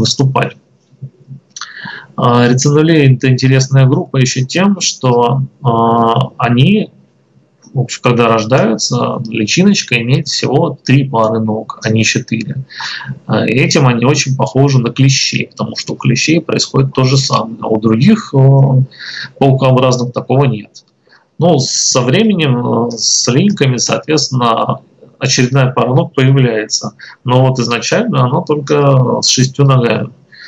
выступать. Рецидулей — это интересная группа еще тем, что они, в общем, когда рождаются, личиночка имеет всего 3 пары ног, а не 4. Этим они очень похожи на клещей, потому что у клещей происходит то же самое, а у других паукообразных такого нет. Но со временем, с линьками, соответственно, очередная пара ног появляется. Но вот изначально она только с 6 ногами.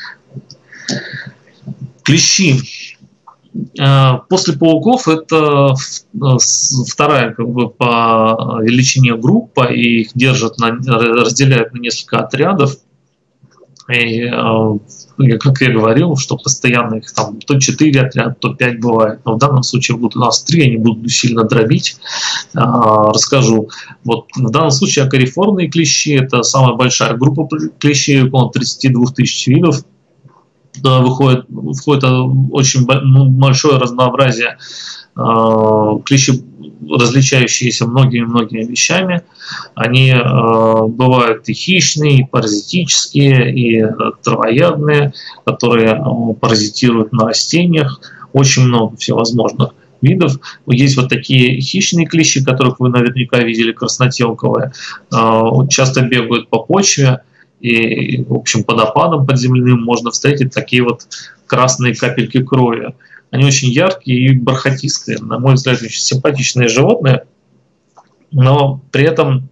Клещи. После пауков это вторая по величине группа, и их разделяют на несколько отрядов. И, как я говорил, что постоянно их там то 4 отряда, то 5 бывает. Но в данном случае будут у нас 3, они будут сильно дробить. Расскажу. Вот в данном случае акариформные клещи — это самая большая группа клещей, около 32 тысяч видов. Входит очень большое разнообразие клещей, различающиеся многими вещами. Они бывают и хищные, и паразитические, и травоядные, которые паразитируют на растениях. Очень много всевозможных видов. Есть вот такие хищные клещи, которых вы наверняка видели, краснотелковые. Часто бегают по почве. И, в общем, под опадом подземным можно встретить такие вот красные капельки крови. Они очень яркие и бархатистые. На мой взгляд, очень симпатичные животные, но при этом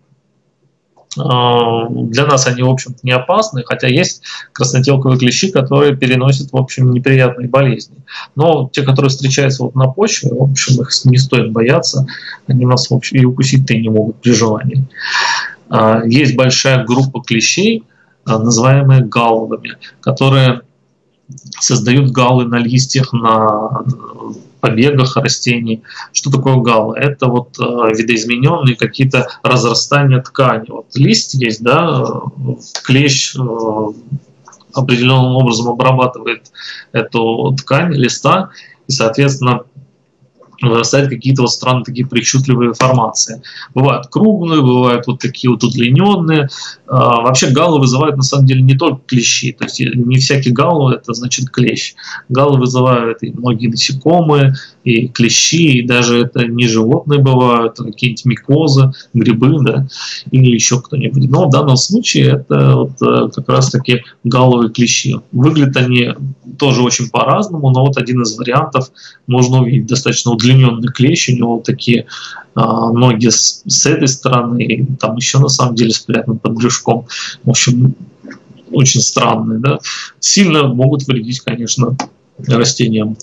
для нас они, в общем-то, не опасны, хотя есть краснотелковые клещи, которые переносят, в общем, неприятные болезни. Но те, которые встречаются вот на почве, в общем, их не стоит бояться, они нас, в общем, и укусить-то и не могут при желании. Есть большая группа клещей, называемые галловыми, которые создают галлы на листьях, на побегах растений. Что такое галлы? Это вот видоизмененные какие-то разрастания ткани. Вот лист есть, да, клещ определенным образом обрабатывает эту ткань листа, и, соответственно, вырастают какие-то вот странные такие причудливые формации. Бывают круглые, бывают вот такие вот удлиненные. Вообще галлы вызывают на самом деле не только клещи, то есть не всякий галл это значит клещ. Галлы вызывают и многие насекомые, и клещи, и даже это не животные бывают, а какие-нибудь микозы, грибы, да, или еще кто-нибудь. Но в данном случае это вот как раз таки галловые клещи. Выглядят они тоже очень по-разному, но вот один из вариантов можно увидеть достаточно удлиненный клещ, у него такие ноги с этой стороны, и там еще на самом деле спрятан под брюшком. В общем, очень странные, да. Сильно могут вредить, конечно, растениям.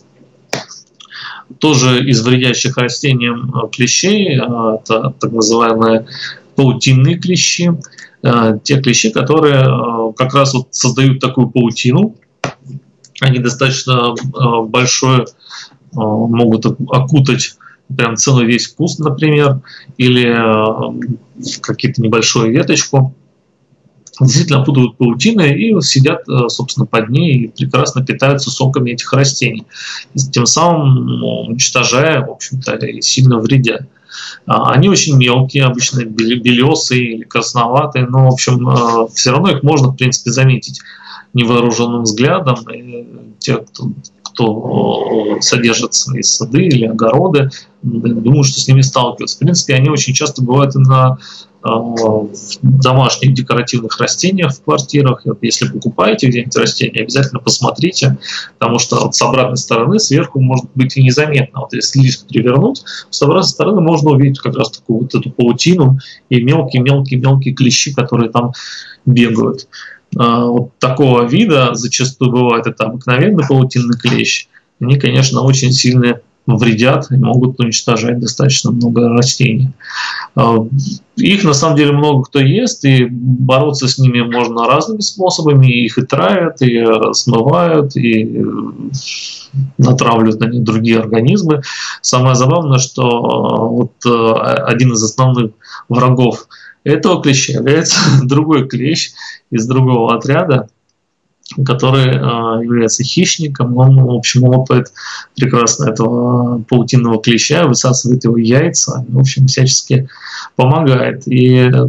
Тоже из вредящих растениям клещей это так называемые паутинные клещи. Те клещи, которые как раз вот создают такую паутину. Они достаточно большое могут окутать прям целый весь куст, например, или какие-то небольшую веточку. Действительно опутывают паутиной и сидят, собственно, под ней и прекрасно питаются соками этих растений, тем самым уничтожая, в общем-то, и сильно вредя. Они очень мелкие, обычно белесые или красноватые, но, в общем, все равно их можно, в принципе, заметить невооруженным взглядом. И те, кто содержит свои сады или огороды, думаю, что с ними сталкиваются. В принципе, они очень часто бывают и на домашних декоративных растениях в квартирах. Если покупаете где-нибудь растения, обязательно посмотрите, потому что вот с обратной стороны сверху может быть и незаметно. Вот если лист перевернуть, с обратной стороны можно увидеть как раз такую вот эту паутину и мелкие клещи, которые там бегают. Вот такого вида зачастую бывает это обыкновенный паутинный клещ. Они, конечно, очень сильно вредят и могут уничтожать достаточно много растений. Их на самом деле много кто ест, и бороться с ними можно разными способами. Их и травят, и смывают, и натравливают на них другие организмы. Самое забавное, что вот один из основных врагов этого клеща является другой клещ из другого отряда, который является хищником. Он, в общем, лопает прекрасно этого паутинного клеща, высасывает его яйца, в общем, всячески помогает. И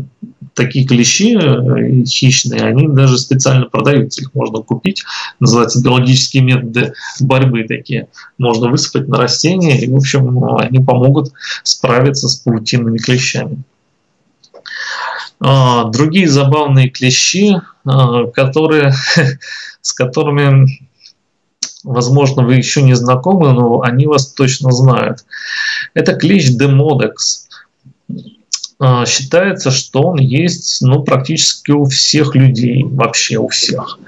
такие клещи хищные, они даже специально продаются, их можно купить, называются биологические методы борьбы такие. Можно высыпать на растения, и, в общем, они помогут справиться с паутинными клещами. Другие забавные клещи, с которыми, возможно, вы еще не знакомы, но они вас точно знают. Это клещ Демодекс. Считается, что он есть практически у всех людей, вообще у всех.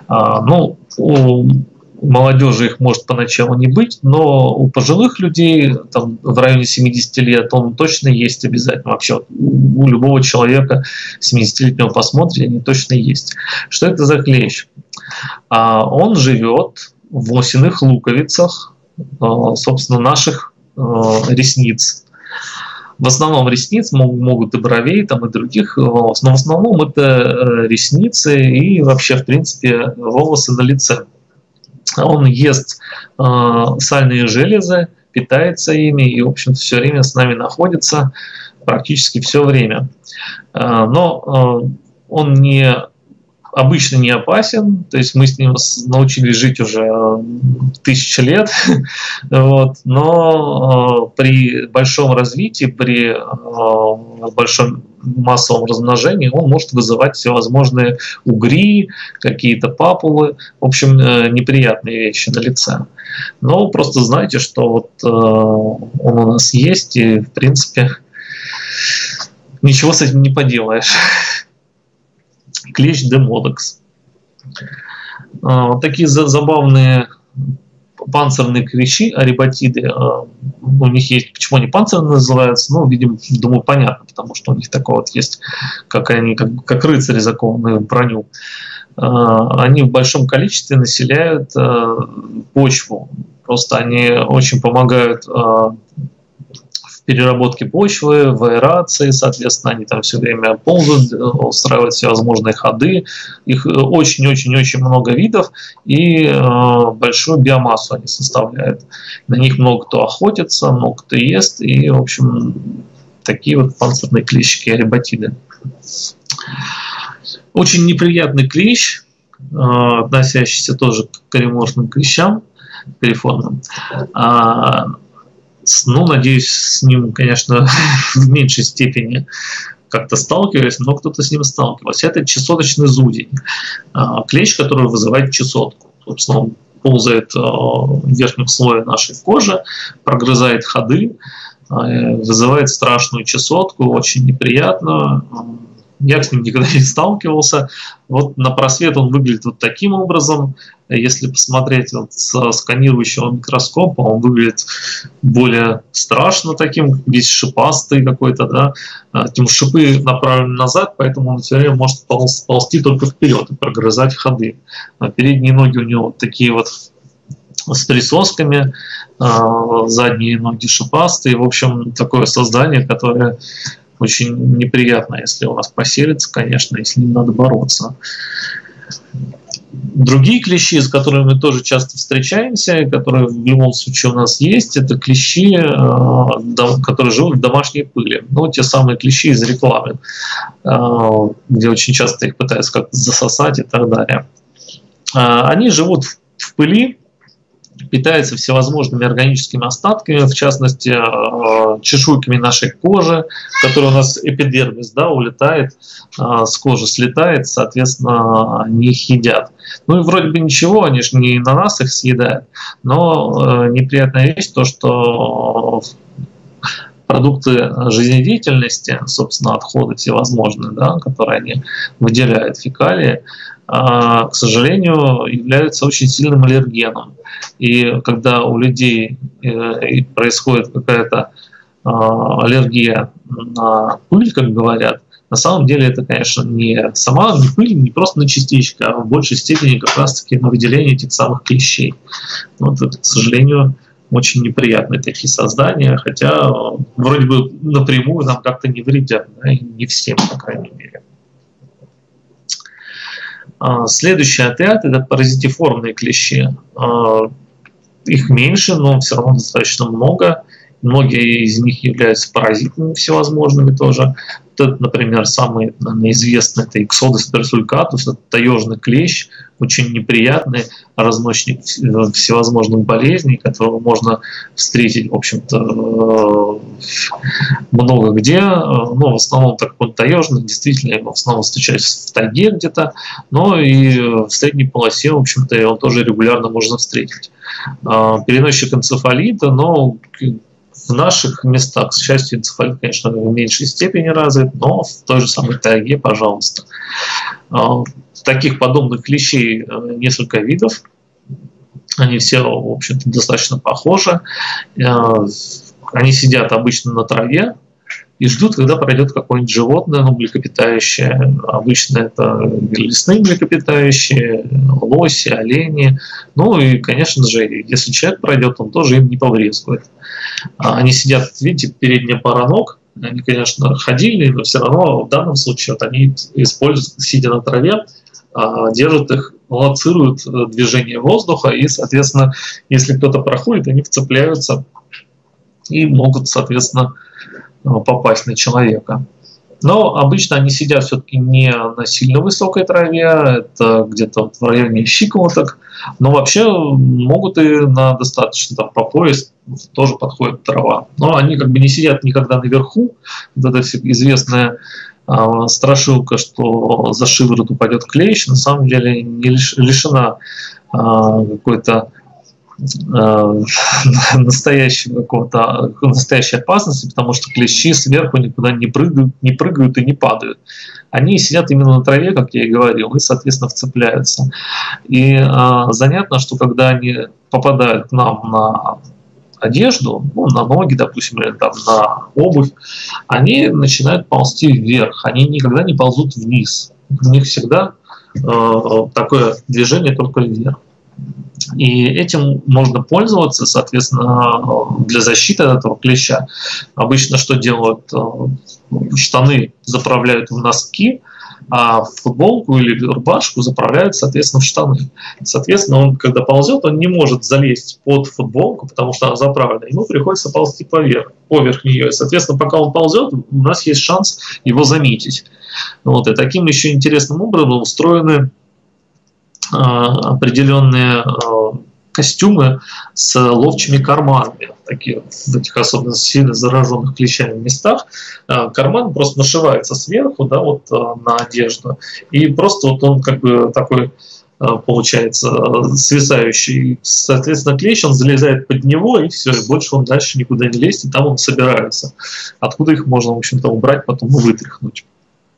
У молодежи их может поначалу не быть, но у пожилых людей там, в районе 70 лет он точно есть обязательно. Вообще у любого человека 70-летнего посмотрите, они точно есть. Что это за клещ? Он живет в волосяных луковицах, собственно, наших ресниц. В основном ресниц, могут и бровей, там, и других волос, но в основном это ресницы и вообще, в принципе, волосы на лице. Он ест сальные железы, питается ими и, в общем, все время с нами находится, практически все время. Но он обычно не опасен, то есть мы с ним научились жить уже 1000 лет, вот, но при большом развитии, при большом массовом размножении он может вызывать всевозможные угри, какие-то папулы, в общем, неприятные вещи на лице. Но просто знайте, что вот он у нас есть, и, в принципе, ничего с этим не поделаешь. Клещ Демодекс. Вот такие забавные панцирные клещи, арибатиды. У них есть, почему они панцирные называются, видимо, думаю, понятно, потому что у них такое вот есть, как рыцари, закованные в броню. Они в большом количестве населяют почву. Просто они очень помогают в переработке почвы, в аэрации, соответственно, они там все время ползают, устраивают всевозможные ходы. Их очень-очень-очень много видов, и большую биомассу они составляют. На них много кто охотится, много кто ест, и, в общем, такие вот панцирные клещики, арибатиды. Очень неприятный клещ, относящийся тоже к кариморфным клещам, калиформным. Надеюсь, с ним, конечно, в меньшей степени как-то сталкивались, но кто-то с ним сталкивался. Это чесоточный зудень. Клещ, который вызывает чесотку. Собственно, он ползает в верхнем слое нашей кожи, прогрызает ходы, вызывает страшную чесотку, очень неприятно. Я с ним никогда не сталкивался. Вот на просвет он выглядит вот таким образом. Если посмотреть со сканирующего микроскопа, он выглядит более страшно таким, весь шипастый какой-то, да. Шипы направлены назад, поэтому он все время может ползти только вперед и прогрызать ходы. Передние ноги у него вот такие вот с присосками, задние ноги шипастые. В общем, такое создание, которое очень неприятно, если у нас поселится, конечно, и с ним надо бороться. Другие клещи, с которыми мы тоже часто встречаемся, которые в любом случае у нас есть, это клещи, которые живут в домашней пыли. Те самые клещи из рекламы, где очень часто их пытаются как-то засосать и так далее. Они живут в пыли, питается всевозможными органическими остатками, в частности, чешуйками нашей кожи, которая у нас эпидермис, да, улетает, с кожи слетает, соответственно, они их едят. И вроде бы ничего, они же не на нас их съедают, но неприятная вещь то, что продукты жизнедеятельности, собственно, отходы всевозможные, да, которые они выделяют, фекалии, к сожалению, являются очень сильным аллергеном. И когда у людей происходит какая-то аллергия на пыль, как говорят, на самом деле это, конечно, не сама не пыль, не просто на частички, а в большей степени как раз-таки на выделение этих самых клещей. Это, к сожалению, очень неприятные такие создания, хотя вроде бы напрямую нам как-то не вредят, да, и не всем, по крайней мере. Следующий отряд – это паразитиформные клещи. Их меньше, но все равно достаточно много. Многие из них являются паразитами всевозможными тоже. Это, например, самый, наверное, известный это Ixodes persulatus, это таежный клещ, очень неприятный разносчик всевозможных болезней, которого можно встретить, в общем-то, много где. Но в основном так он таежный, действительно, его в основном встречается в тайге где-то, но и в средней полосе, в общем-то, его тоже регулярно можно встретить. Переносчик энцефалита, но в наших местах, к счастью, энцефалит, конечно, в меньшей степени развит, но в той же самой тайге, пожалуйста. Таких подобных клещей несколько видов. Они все, в общем-то, достаточно похожи. Они сидят обычно на траве и ждут, когда пройдет какое-нибудь животное, млекопитающее. Обычно это лесные млекопитающие, лоси, олени. Ну и, конечно же, если человек пройдет, он тоже им не побрезгует. Они сидят, видите, передняя пара ног. Они, конечно, ходильные, но все равно в данном случае вот они используют, сидя на траве, держат их, лоцируют движение воздуха, и, соответственно, если кто-то проходит, они вцепляются и могут, соответственно, попасть на человека. Но обычно они сидят все-таки не на сильно высокой траве, это где-то в районе щиколоток, но вообще могут и на достаточно там, по пояс тоже подходит трава. Но они как бы не сидят никогда наверху. Вот это известная страшилка, что за шиворот упадет клещ, на самом деле не лишена какой-то настоящей опасности, потому что клещи сверху никуда не прыгают и не падают. Они сидят именно на траве, как я и говорил, и, соответственно, вцепляются. И занятно, что когда они попадают к нам на одежду, ну, на ноги, допустим, или там, на обувь, они начинают ползти вверх, они никогда не ползут вниз. У них всегда такое движение только вверх. И этим можно пользоваться, соответственно, для защиты от этого клеща. Обычно что делают? Штаны заправляют в носки, а футболку или рубашку заправляют, соответственно, в штаны. Соответственно, он, когда ползет, он не может залезть под футболку, потому что она заправлена. Ему приходится ползти поверх нее. И, соответственно, пока он ползет, у нас есть шанс его заметить. Вот. И таким еще интересным образом устроены определенные костюмы с ловчими карманами, такие, в этих особенно сильно зараженных клещами местах. Карман просто нашивается сверху, да, вот, на одежду, и просто вот он как бы такой получается свисающий. Соответственно, клещ, он залезает под него, и все, и больше он дальше никуда не лезет, и там он собирается. Откуда их можно, в общем-то, убрать, потом и вытряхнуть.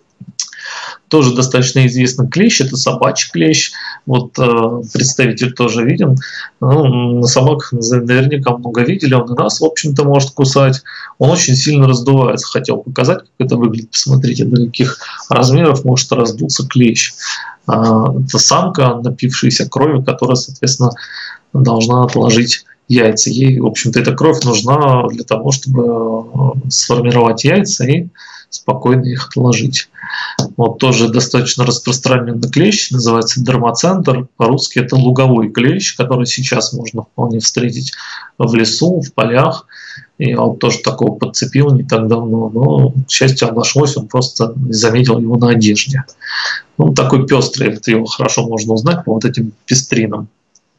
Тоже достаточно известный клещ, это собачий клещ. Вот представитель тоже виден. Ну, на собак наверняка много видели, он и нас, в общем-то, может кусать. Он очень сильно раздувается. Хотел показать, как это выглядит. Посмотрите, до каких размеров может раздуться клещ. Это самка, напившаяся крови, которая, соответственно, должна отложить яйца. Ей, в общем-то, эта кровь нужна для того, чтобы сформировать яйца и спокойно их отложить. Вот тоже достаточно распространенный клещ, называется дермацентр. По-русски это луговой клещ, который сейчас можно вполне встретить в лесу, в полях. И я вот тоже такого подцепил не так давно, но, к счастью, обошлось, он просто заметил его на одежде. Ну, такой пестрый, это его хорошо можно узнать по вот этим пестринам.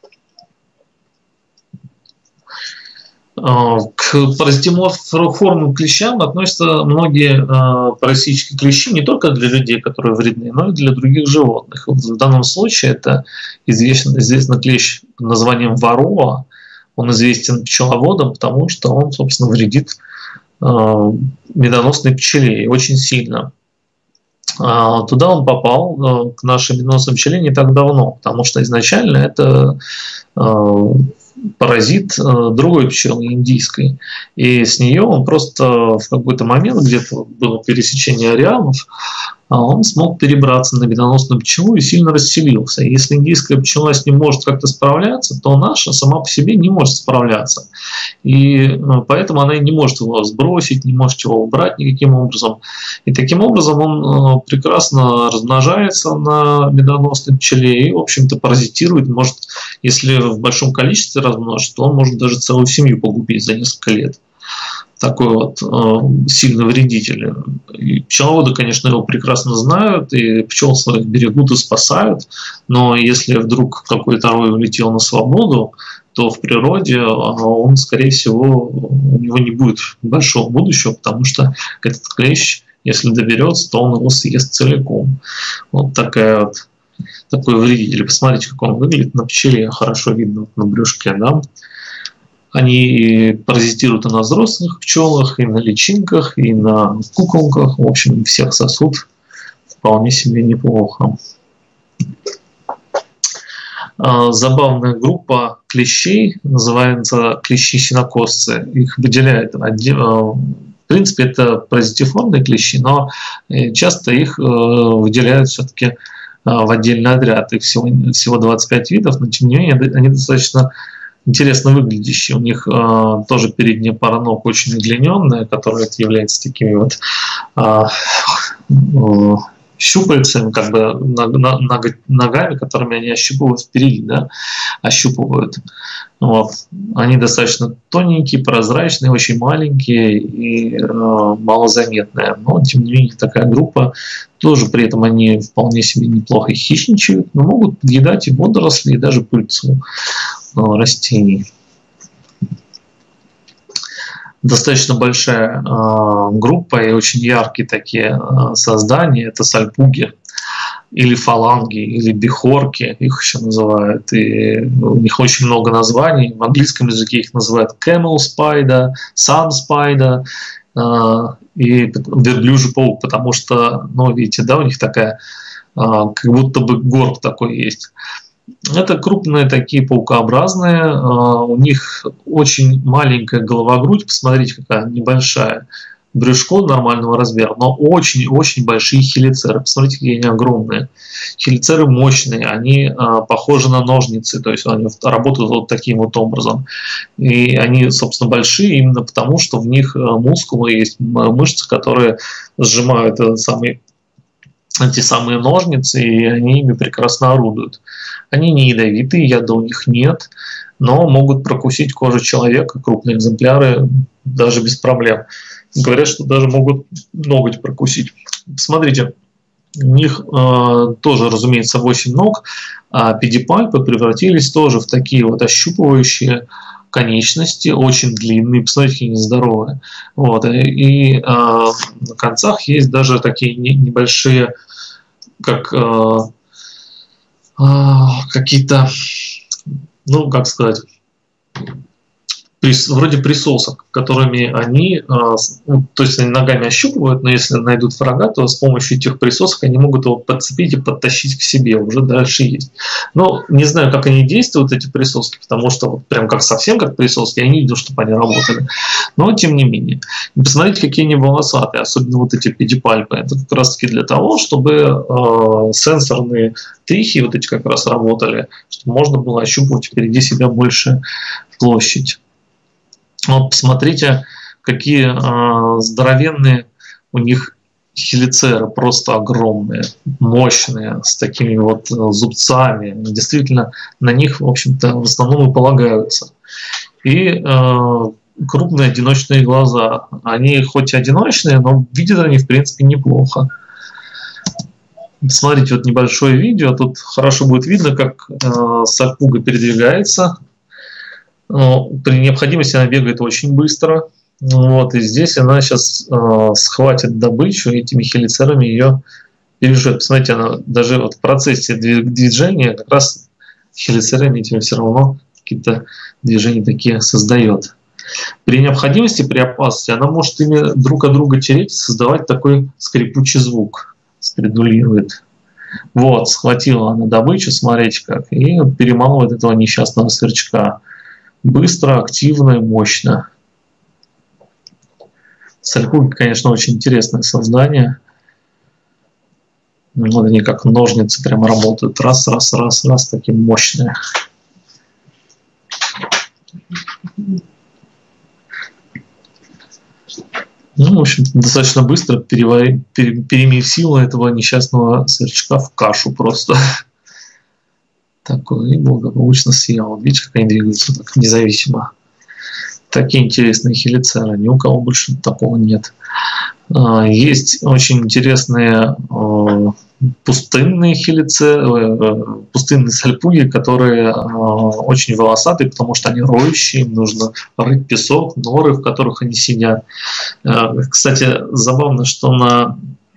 К паразитоморфным клещам относятся многие паразитические клещи не только для людей, которые вредны, но и для других животных. Вот в данном случае это известный клещ под названием варроа. Он известен пчеловодам, потому что он, собственно, вредит медоносной пчеле очень сильно. Туда он попал, к нашей медоносной пчеле, не так давно, потому что изначально это паразит другой пчелы, индийской. И с нее он просто в какой-то момент, где-то было пересечение ареалов, он смог перебраться на медоносную пчелу и сильно расселился. И если индийская пчела с ним может как-то справляться, то наша сама по себе не может справляться. И поэтому она и не может его сбросить, не может его убрать никаким образом. И таким образом он прекрасно размножается на медоносной пчеле и, в общем-то, паразитирует. Может, если в большом количестве размножить, то он может даже целую семью погубить за несколько лет. такой вот сильный вредитель. И пчеловоды, конечно, его прекрасно знают, и пчел своих берегут и спасают, но если вдруг какой-то рой улетел на свободу, то в природе он, скорее всего, у него не будет большого будущего, потому что этот клещ, если доберется, то он его съест целиком. Вот такой вредитель. Посмотрите, как он выглядит на пчеле, хорошо видно на брюшке, да? Они паразитируют и на взрослых пчелах, и на личинках, и на куколках. В общем, всех сосут вполне себе неплохо. Забавная группа клещей, называется клещи-сенокосцы. Их выделяют в принципе, это паразитиформные клещи, но часто их выделяют все-таки в отдельный отряд. Их всего 25 видов, но тем не менее они достаточно интересно выглядящие. У них тоже передняя пара ног очень удлиненная, которая является такими вот щупальцами, как бы ногами, которыми они ощупывают впереди, да, ощупывают. Вот. Они достаточно тоненькие, прозрачные, очень маленькие и малозаметные. Но, тем не менее, такая группа, тоже при этом они вполне себе неплохо хищничают, но могут подъедать и водоросли, и даже пыльцу растений. Достаточно большая группа и очень яркие такие создания. Это сальпуги или фаланги, или бихорки, их еще называют. И у них очень много названий. В английском языке их называют camel spider, sun spider и верблюжий паук, потому что, ну, видите, да, у них такая, как будто бы горб такой есть. Это крупные такие паукообразные, у них очень маленькая головогрудь, посмотрите, какая небольшая, брюшко нормального размера, но очень-очень большие хелицеры, посмотрите, какие они огромные. Хелицеры мощные, они похожи на ножницы, то есть они работают вот таким вот образом. И они, собственно, большие именно потому, что в них мускулы есть, мышцы, которые сжимают эти самые ножницы, и они ими прекрасно орудуют. Они не ядовитые, яда у них нет, но могут прокусить кожу человека, крупные экземпляры, даже без проблем. Говорят, что даже могут ноготь прокусить. Смотрите, у них тоже, разумеется, 8 ног, а педипальпы превратились тоже в такие вот ощупывающие конечности, очень длинные, посмотрите, какие они здоровые. Вот. И на концах есть даже такие небольшие, как какие-то, ну, как сказать, вроде присосок, которыми они, то есть они ногами ощупывают, но если найдут врага, то с помощью этих присосок они могут его подцепить и подтащить к себе, уже дальше есть. Но не знаю, как они действуют, эти присоски, потому что вот прям как совсем как присоски, я не видел, чтобы они работали. Но тем не менее. И посмотрите, какие они волосатые, особенно вот эти педипальпы. Это как раз таки для того, чтобы сенсорные трихи вот эти как раз работали, чтобы можно было ощупывать впереди себя больше площадь. Вот посмотрите, какие здоровенные у них хелицеры, просто огромные, мощные, с такими вот зубцами. Действительно, на них, в общем-то, в основном и полагаются. И крупные одиночные глаза. Они хоть одиночные, но видят они, в принципе, неплохо. Смотрите, вот небольшое видео. Тут хорошо будет видно, как сальпуга передвигается. При необходимости она бегает очень быстро. Вот, и здесь она сейчас схватит добычу, и этими хелицерами ее переживет. Посмотрите, она даже вот в процессе движения как раз хелицерами этими все равно какие-то движения такие создает. При необходимости, при опасности, она может ими друг от друга тереть, создавать такой скрипучий звук. Стредулирует. Вот, схватила она добычу, смотрите как, и перемалывает этого несчастного сверчка. Быстро, активно и мощно. Сальпуги, конечно, очень интересное создание. Вот они как ножницы прямо работают. Раз, раз, раз, раз, такие мощные. Ну, в общем, достаточно быстро перемесила этого несчастного сверчка в кашу просто. Такой, и благополучно съел. Видите, как они двигаются так независимо. Такие интересные хелицеры, ни у кого больше такого нет. Есть очень интересные пустынные хелицеры, пустынные сальпуги, которые очень волосатые, потому что они роющие, им нужно рыть песок, норы, в которых они сидят. Кстати, забавно, что на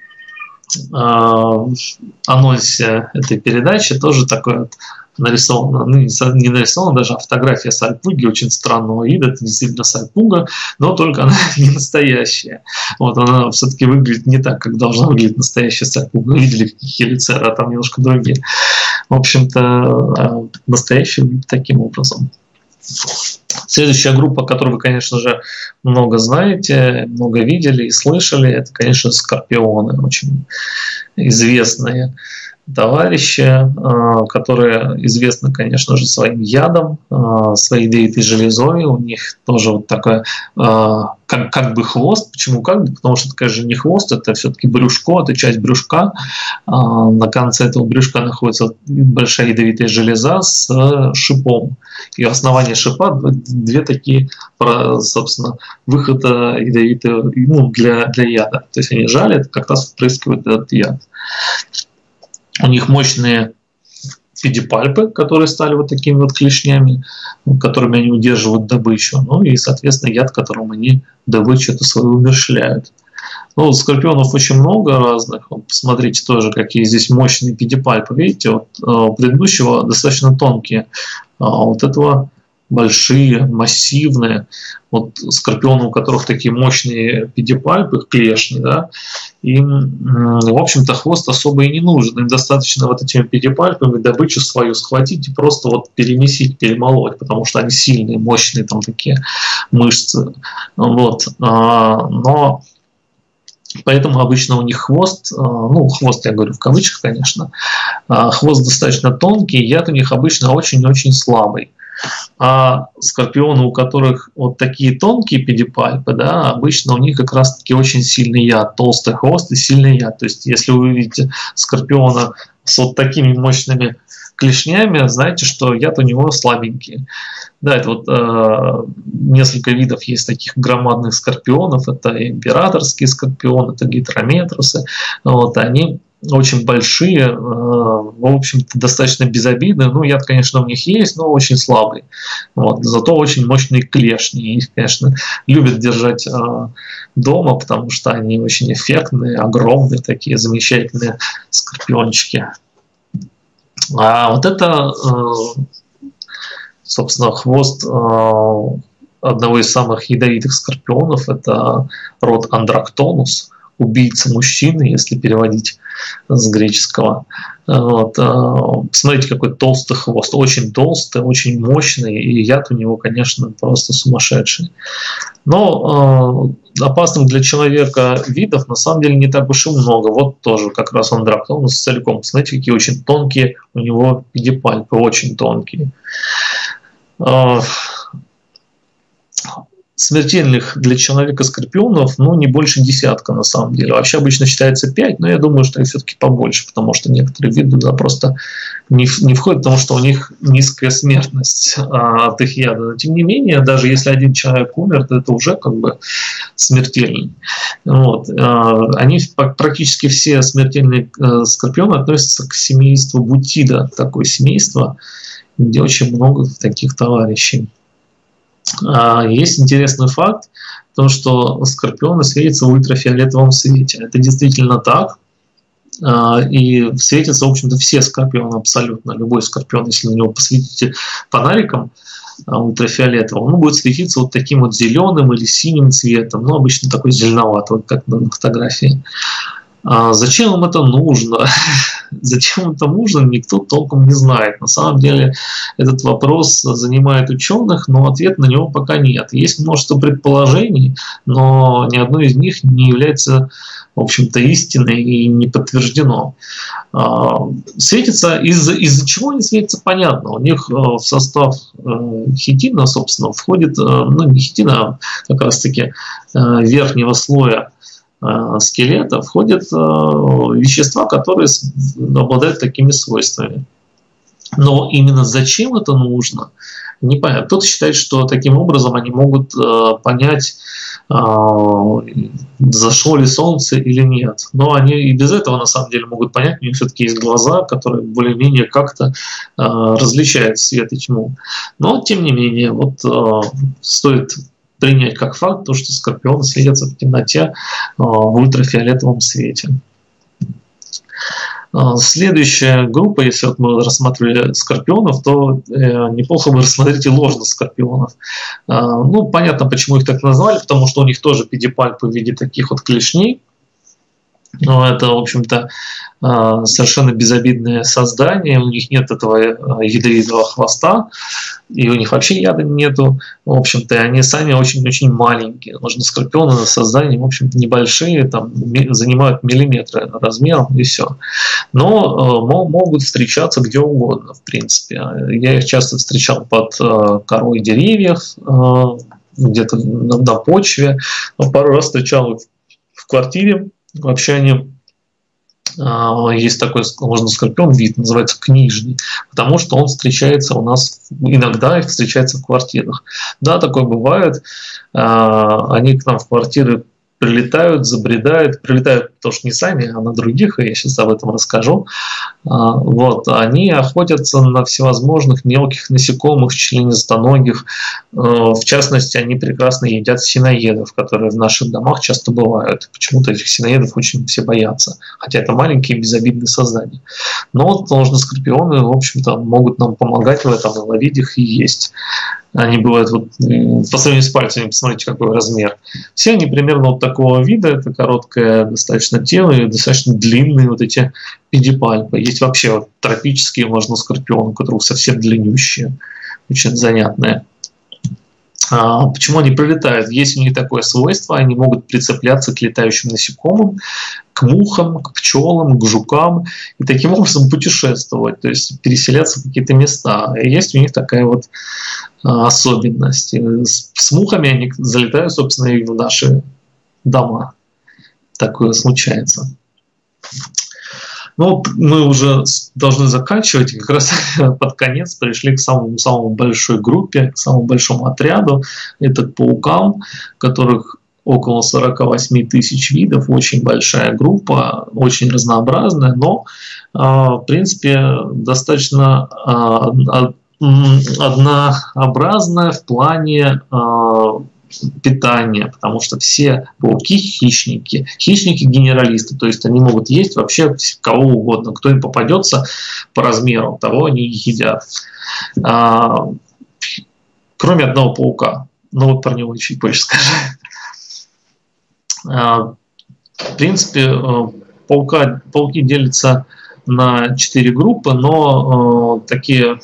анонсе этой передачи тоже такое вот нарисовано, ну не нарисовано даже, а фотография сальпуги очень странного вида. Это действительно сальпуга, но только она не настоящая. Вот она все-таки выглядит не так, как должна выглядеть настоящая сальпуга. Видели хелицеры, а там немножко другие. В общем-то, настоящий выглядит таким образом. Следующая группа, которую вы, конечно же, много знаете, много видели и слышали, это, конечно, скорпионы, очень известные товарищи, которые известны, конечно же, своим ядом, своей ядовитой железой. У них тоже вот такой как бы хвост. Почему как бы? Потому что это, конечно, не хвост, это все-таки брюшко, это часть брюшка. На конце этого брюшка находится большая ядовитая железа с шипом. И основание шипа две такие, собственно, выхода ядовитого, ну, для яда. То есть они жалят, как раз впрыскивают этот яд. У них мощные педипальпы, которые стали вот такими вот клешнями, которыми они удерживают добычу. Ну и, соответственно, яд, которым они добычу эту свою умерщвляют. Ну, скорпионов очень много разных. Вот посмотрите тоже, какие здесь мощные педипальпы. Видите, вот у предыдущего достаточно тонкие, а вот этого большие, массивные. Вот скорпионы, у которых такие мощные педипальпы, клешни, да, им, в общем-то, хвост особо и не нужен. Им достаточно вот этими педипальпами добычу свою схватить и просто вот перемесить, перемолоть, потому что они сильные, мощные там такие мышцы. Вот. Но поэтому обычно у них хвост, ну, хвост я говорю в кавычках, конечно, хвост достаточно тонкий, яд у них обычно очень-очень слабый. А скорпионы, у которых вот такие тонкие педипальпы, да, обычно у них как раз-таки очень сильный яд, толстый хвост и сильный яд. То есть, если вы видите скорпиона с вот такими мощными клешнями, знаете, что яд у него слабенький. Да, это вот несколько видов есть таких громадных скорпионов. Это императорские скорпионы, это гидрометрусы. Вот, они очень большие, в общем-то, достаточно безобидные. Ну, яд, конечно, у них есть, но очень слабый. Вот. Зато очень мощные клешни. Их, конечно, любят держать дома, потому что они очень эффектные, огромные, такие замечательные скорпиончики. А вот это, собственно, хвост одного из самых ядовитых скорпионов. Это род Андрактонус, убийца мужчины, если переводить с греческого. Вот. Посмотрите, какой толстый хвост, очень толстый, очень мощный, и яд у него, конечно, просто сумасшедший. Но опасных для человека видов на самом деле не так уж и много. Вот тоже как раз Андрактонус целиком. Посмотрите, какие очень тонкие у него педипальпы, очень тонкие. Смертельных для человека скорпионов, ну, не больше десятка на самом деле. Вообще обычно считается 5, но я думаю, что их все-таки побольше, потому что некоторые виды туда просто не входят, потому что у них низкая смертность от их яда. Но тем не менее, даже если один человек умер, то это уже как бы смертельно. Вот. Они практически все смертельные скорпионы относятся к семейству Бутида, такое семейство, где очень много таких товарищей. Есть интересный факт, то, что скорпионы светятся в ультрафиолетовом свете. Это действительно так. И светятся, в общем-то, все скорпионы абсолютно. Любой скорпион, если на него посветите фонариком ультрафиолетовым, он будет светиться вот таким вот зеленым или синим цветом. Ну, обычно такой зеленоватый, вот как на фотографии. Зачем им это нужно? Зачем это нужно, никто толком не знает. На самом деле этот вопрос занимает ученых, но ответа на него пока нет. Есть множество предположений, но ни одно из них не является, в общем-то, истиной и не подтверждено. Светится из-за чего они светятся, понятно. У них в состав хитина, собственно, входит, ну не хитина, а как раз-таки верхнего слоя скелета входят вещества, которые обладают такими свойствами. Но именно зачем это нужно, Непонятно. Кто-то считает, что таким образом они могут понять, зашло ли солнце или нет. Но они и без этого на самом деле могут понять. У них все-таки есть глаза, которые более-менее как-то различают свет и тьму. Но тем не менее, вот стоит принять как факт то, что скорпионы светятся в темноте в ультрафиолетовом свете. Следующая группа, если вот мы рассматривали скорпионов, то неплохо бы рассмотреть и ложных скорпионов. Ну, понятно, почему их так назвали, потому что у них тоже педипальпы в виде таких вот клешней. Но это, в общем-то, совершенно безобидное создание, у них нет этого ядовитого хвоста, и у них вообще яда нету. В общем-то, они сами очень-очень маленькие. Ложноскорпионы создания, в общем-то, небольшие, там, занимают миллиметры размером, и все. Но могут встречаться где угодно, в принципе. Я их часто встречал под корой деревьев, где-то на почве, но пару раз встречал в квартире. Вообще они, есть такой ложноскорпион, вид называется книжный, потому что он встречается у нас иногда и встречается в квартирах. Да, такое бывает. Они к нам в квартиры прилетают, забредают, прилетают тоже не сами, а на других, и я сейчас об этом расскажу. Вот, они охотятся на всевозможных мелких насекомых, членистоногих. В частности, они прекрасно едят синоедов, которые в наших домах часто бывают. Почему-то этих синоедов очень все боятся, хотя это маленькие безобидные создания. Но вот ложноскорпионы, в общем-то, могут нам помогать в этом, и ловить их и есть. Они бывают вот, по сравнению с пальцами, посмотрите, какой размер. Все они примерно вот такого вида, это короткое достаточно тело и достаточно длинные вот эти педипальпы. Есть вообще вот тропические ложноскорпионы, у которых совсем длиннющие, очень занятные. Почему они прилетают? Есть у них такое свойство, они могут прицепляться к летающим насекомым, к мухам, к пчелам, к жукам и таким образом путешествовать, то есть переселяться в какие-то места. И есть у них такая вот особенность. С мухами они залетают, собственно, и в наши дома. Такое случается. Ну, мы уже должны заканчивать, и как раз под конец пришли к самому большой группе, к самому большому отряду. Это к паукам, которых около 48 тысяч видов, очень большая группа, очень разнообразная, но, в принципе, достаточно однообразная в плане питания, потому что все пауки хищники-генералисты, то есть они могут есть вообще кого угодно, кто им попадется по размеру, того они и едят. Кроме одного паука, но вот про него чуть позже скажу. В принципе, пауки делятся на 4 группы, но такие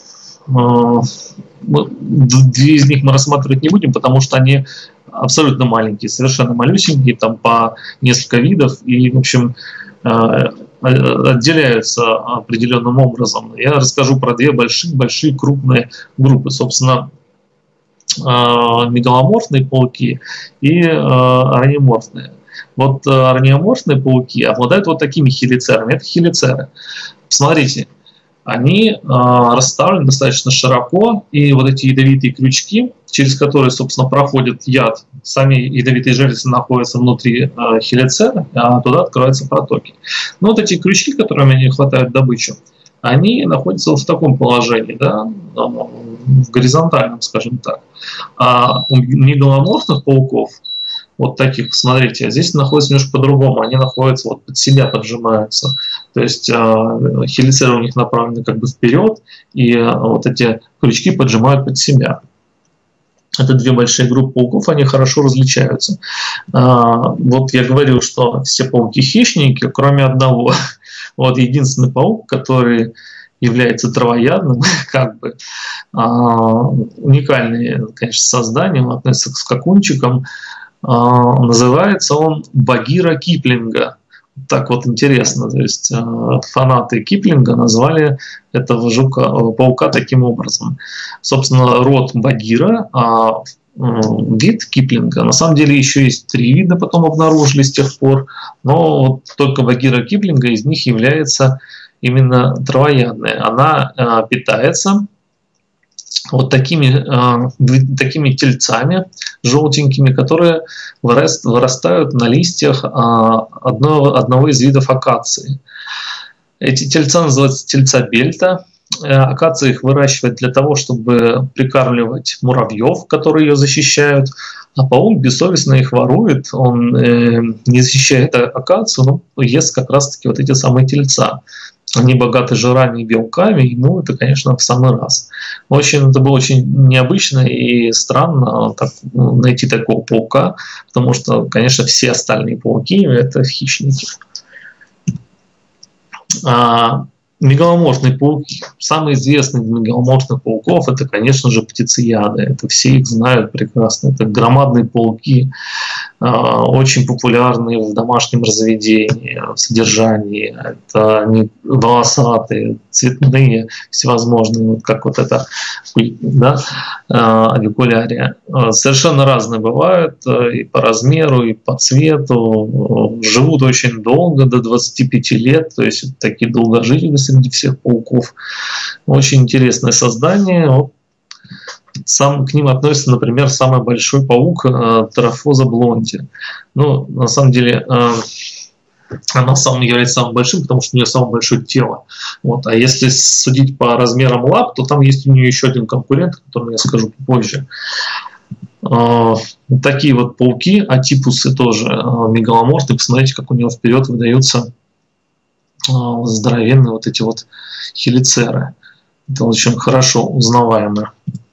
две из них мы рассматривать не будем, потому что они абсолютно маленькие, совершенно малюсенькие, там по несколько видов, и, в общем, отделяются определенным образом. Я расскажу про две большие крупные группы, собственно, мегаломорфные пауки и араниоморфные. Вот араниоморфные пауки обладают вот такими хелицерами. Это хелицеры. Посмотрите, они расставлены достаточно широко, и вот эти ядовитые крючки, через которые, собственно, проходит яд, сами ядовитые железы находятся внутри хелицера, а туда открываются протоки. Но вот эти крючки, которыми они хватают добычу, они находятся вот в таком положении, да, в горизонтальном, скажем так. А у мегаломорфных пауков, вот таких, смотрите, здесь находятся немножко по-другому, они находятся вот под себя, поджимаются. То есть хелицеры у них направлены как бы вперед, и вот эти крючки поджимают под себя. Это две большие группы пауков, они хорошо различаются. Вот я говорил, что все пауки хищники, кроме одного. Вот единственный паук, который является травоядным, как бы уникальное, конечно, создание, он относится к скакунчикам. Называется он Багира Киплинга. Так вот интересно, то есть фанаты Киплинга назвали этого паука таким образом. Собственно, род Багира, вид Киплинга. На самом деле еще есть 3 вида, потом обнаружили с тех пор, но вот только Багира Киплинга из них является именно травоядная. Она питается вот такими тельцами желтенькими, которые вырастают на листьях одного из видов акации. Эти тельца называются тельца бельта. Акация их выращивает для того, чтобы прикармливать муравьев, которые ее защищают, а паук бессовестно их ворует, он не защищает акацию, но ест как раз-таки вот эти самые тельца. Они богаты жирами и белками, ему это, конечно, в самый раз. Это было очень необычно и странно найти такого паука, потому что, конечно, все остальные пауки – это хищники. Мегаломорфные пауки. Самый известный из мегаломорфных пауков – это, конечно же, птицеяды. Это все их знают прекрасно. Это громадные пауки, очень популярные в домашнем разведении, в содержании. Это они волосатые, цветные, всевозможные, вот как вот это, да, авикулярия. Совершенно разные бывают и по размеру, и по цвету. Живут очень долго, до 25 лет, то есть это такие долгожители среди всех пауков. Очень интересное создание. К ним относится, например, самый большой паук Терафоза блонди. Ну, на самом деле, она является самым большим, потому что у нее самое большое тело. Вот. А если судить по размерам лап, то там есть у нее еще один конкурент, о котором я скажу попозже. Такие вот пауки, атипусы тоже мегаломорфные. Посмотрите, как у него вперед выдаются здоровенные вот эти вот хелицеры. Это очень хорошо узнаваемо.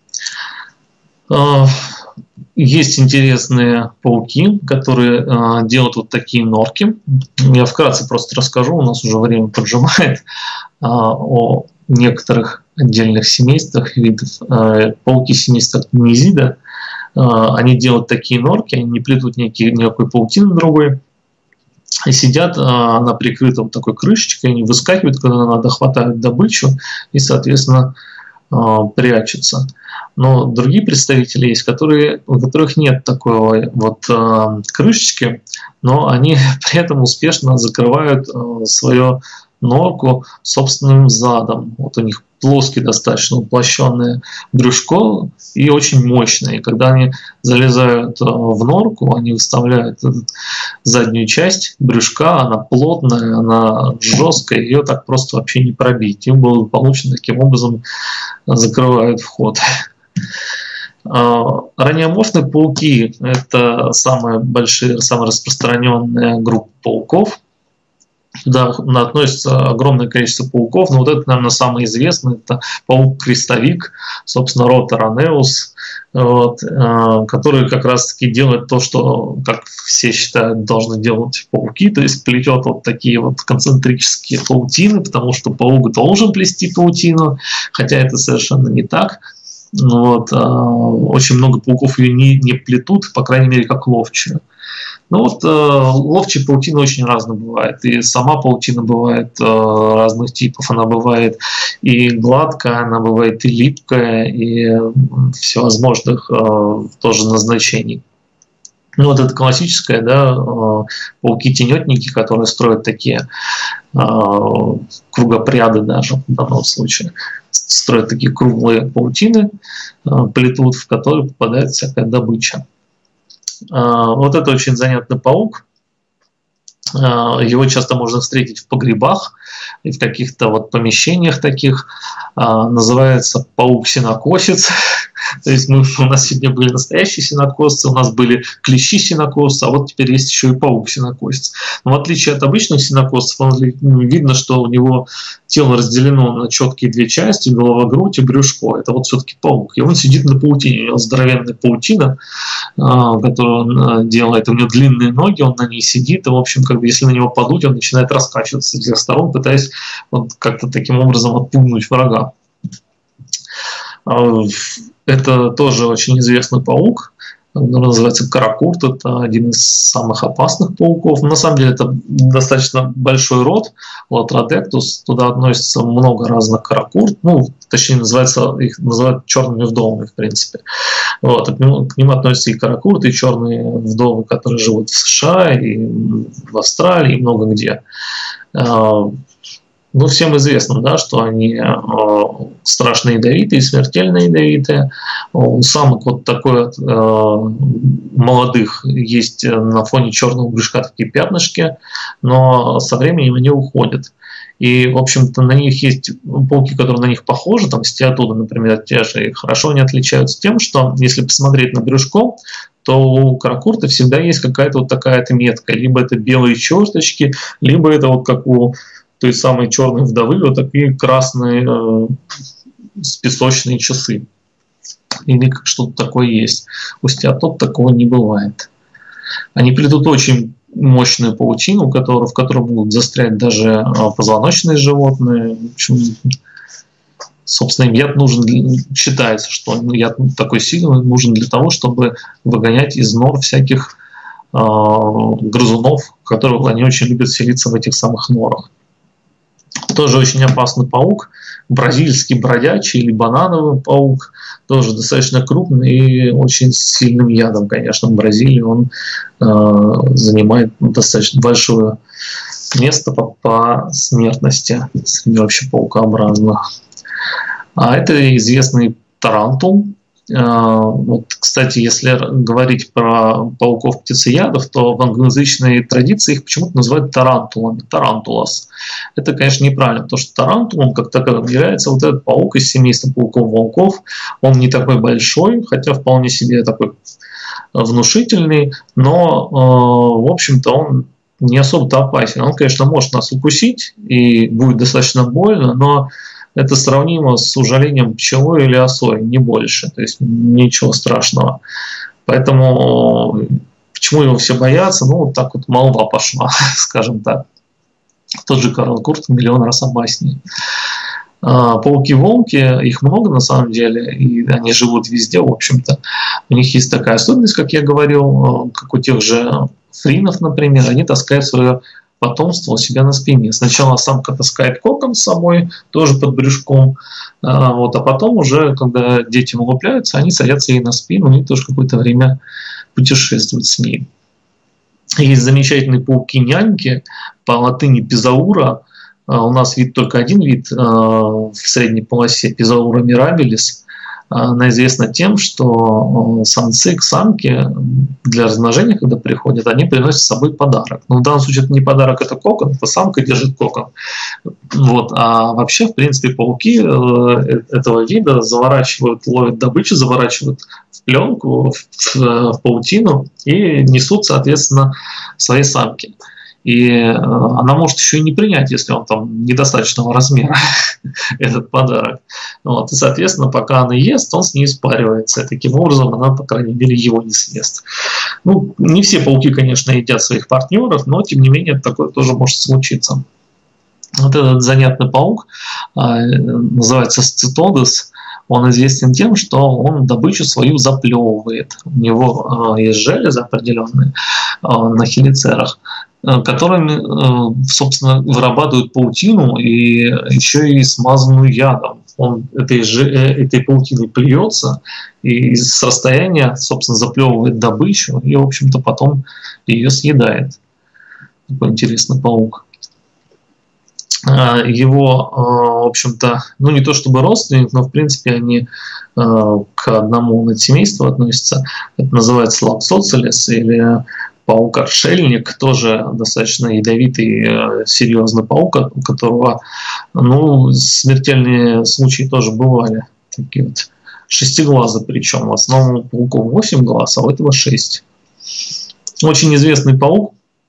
Есть интересные пауки, которые делают вот такие норки. Я вкратце просто расскажу, у нас уже время поджимает, о некоторых отдельных семействах видов. Пауки семейства Низида, они делают такие норки, они не плетут никакой паутины другой, и сидят на прикрытом такой крышечкой, они выскакивают, когда надо, хватают добычу и, соответственно, прячутся. Но другие представители есть, у которых нет такой вот крышечки, но они при этом успешно закрывают свою норку собственным задом. Вот у них плоский, достаточно уплощенное брюшко и очень мощное. И когда они залезают в норку, они выставляют заднюю часть брюшка, она плотная, она жесткая, ее так просто вообще не пробить. Им благополучно таким образом закрывают вход. Раниоморфные пауки – это самая большая, самая распространенная группа пауков. Туда относится огромное количество пауков, но вот это, наверное, самый известный, это паук-крестовик, собственно, Роторанеус, вот, который как раз-таки делает то, что, как все считают, должны делать пауки, то есть плетет вот такие вот концентрические паутины, потому что паук должен плести паутину, хотя это совершенно не так. Вот, очень много пауков ее не плетут, по крайней мере, как ловчую. Ну вот ловчая паутина очень разная бывает, и сама паутина бывает разных типов, она бывает и гладкая, она бывает и липкая, и всевозможных тоже назначений. Ну вот это классическая, да, пауки-тенетники, которые строят такие кругопряды даже в данном случае, строят такие круглые паутины, плетут, в которые попадает всякая добыча. Вот это очень занятный паук. Его часто можно встретить в погребах и в каких-то вот помещениях таких. Называется паук-сенокосец. То есть у нас сегодня были настоящие сенокосцы, у нас были клещи-сенокосцы, а вот теперь есть еще и паук-сенокосец. Но в отличие от обычных сенокосцев, видно, что у него тело разделено на четкие две части, голова, грудь и брюшко. Это вот все-таки паук. И он сидит на паутине, у него здоровенная паутина, которую он делает, у него длинные ноги, он на ней сидит, и, в общем, как бы, если на него подуть, он начинает раскачиваться со всех сторон, пытаясь вот как-то таким образом отпугнуть врага. Это тоже очень известный паук, он называется каракурт, это один из самых опасных пауков. На самом деле это достаточно большой род, Латродектус, туда относится много разных каракурт, ну, точнее, их называют черными вдовами, в принципе. Вот, к ним относятся и каракурты, и черные вдовы, которые живут в США, и в Австралии, и много где. Ну, всем известно, да, что они страшно ядовитые, смертельно ядовитые. У самок вот такой молодых есть на фоне черного брюшка такие пятнышки, но со временем они уходят. И, в общем-то, на них есть пауки, которые на них похожи, там стеатоды, например, те же, и хорошо они отличаются тем, что если посмотреть на брюшко, то у каракурта всегда есть какая-то вот такая-то метка. Либо это белые черточки, либо это вот как у той самой черной вдовы вот такие красные песочные часы. Или что-то такое есть. У стеатод такого не бывает. Они плетут очень мощную паутину, в которой могут застрять даже позвоночные животные. В общем, собственно, им яд нужен, считается, что яд такой сильный нужен для того, чтобы выгонять из нор всяких грызунов, которые они очень любят селиться в этих самых норах. Тоже очень опасный паук, бразильский бродячий или банановый паук, тоже достаточно крупный и очень сильным ядом, конечно. В Бразилии он занимает достаточно большое место по смертности среди вообще паукообразных. А это известный тарантул. Вот, кстати, если говорить про пауков-птицеядов, то в англоязычной традиции их почему-то называют тарантулами, тарантулас. Это, конечно, неправильно, потому что тарантулом как таковым является вот этот паук из семейства пауков-волков. Он не такой большой, хотя вполне себе такой внушительный, но, в общем-то, он не особо-то опасен. Он, конечно, может нас укусить и будет достаточно больно, но это сравнимо с ужалением пчелой или осой, не больше, то есть ничего страшного. Поэтому почему его все боятся? Ну, вот так вот молва пошла, скажем так. Тот же каракурт в миллион раз опаснее. Пауки-волки, их много на самом деле, и они живут везде, в общем-то. У них есть такая особенность, как я говорил, как у тех же фринов, например, они таскают свое потомство у себя на спине. Сначала самка таскает кокон с собой, тоже под брюшком, а потом уже, когда дети вылупляются, они садятся ей на спину и тоже какое-то время путешествуют с ней. Есть замечательные пауки-няньки, по латыни пизаура. У нас только один вид в средней полосе, пизаура мирабилис. Она известна тем, что самцы к самке для размножения, когда приходят, они приносят с собой подарок. Но в данном случае это не подарок, это кокон, это самка держит кокон. Вот. А вообще, в принципе, пауки этого вида заворачивают, ловят добычу, заворачивают в пленку, в паутину и несут, соответственно, своей самке. И она может еще и не принять, если он там недостаточного размера, этот подарок. Вот. И, соответственно, пока она ест, он с ней спаривается. И таким образом она, по крайней мере, его не съест. Ну, не все пауки, конечно, едят своих партнеров, но, тем не менее, такое тоже может случиться. Вот этот занятный паук называется сцитодес. Он известен тем, что он добычу свою заплевывает. У него есть железы определенные на хелицерах, которыми, собственно, вырабатывают паутину и еще и смазанную ядом. Он этой паутиной плюется и с расстояния, собственно, заплевывает добычу и, в общем-то, потом ее съедает. Такой интересный паук. Его, в общем-то, ну не то чтобы родственник, но в принципе они к одному надсемейству относятся. Это называется лапсоцилес или паук-отшельник, тоже достаточно ядовитый, серьезный паук, у которого, ну, смертельные случаи тоже бывали. Такие вот шестиглазы, причем в основном у пауков 8 глаз, а у этого 6. Очень известный паук.